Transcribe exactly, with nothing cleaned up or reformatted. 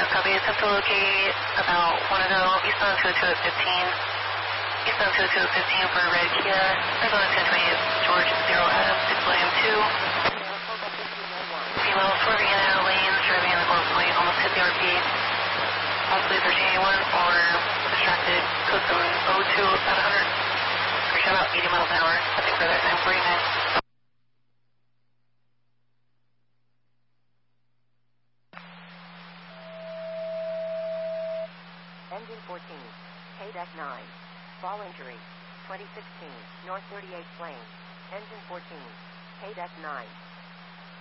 copy. Attempt to locate about one ago, eastbound two oh two at fifteen. Eastbound two oh two at fifteen for Red Kia. Arizona ten twenty-eight, George zero Adam, six William two. Female swerving in and out lanes, driving in the corner point, almost hit the R P. Hopefully thirteen eighty-one or distracted, code zone oh two at one hundred. Reach about eighty miles an hour, nothing further, nine forty-nine. Engine fourteen, K nine, fall injury, twenty sixteen, North thirty-eighth lane. Engine fourteen, K nine.